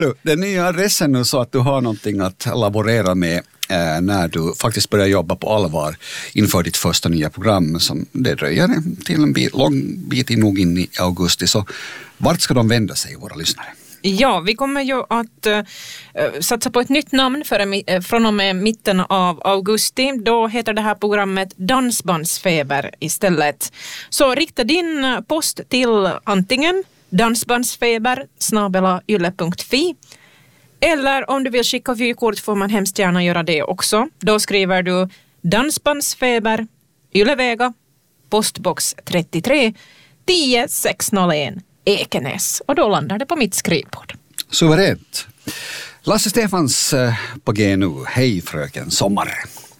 Den nya adressen nu så att du har någonting att laborera med när du faktiskt börjar jobba på allvar inför ditt första nya program som det dröjer till en lång bit nog in i augusti. Så vart ska de vända sig, våra lyssnare? Ja, vi kommer ju att satsa på ett nytt namn från och med mitten av augusti. Då heter det här programmet Dansbandsfeber istället. Så rikta din post till antingen dansbandsfeber@yle.fi eller om du vill skicka vykort får man hemskt gärna göra det också. Då skriver du Dansbandsfeber, Ylevega, postbox 33 10 601 Ekenäs. Och då landar det på mitt skrivbord. Suveränt. Lasse Stefans på G nu. Hej fröken Sommar.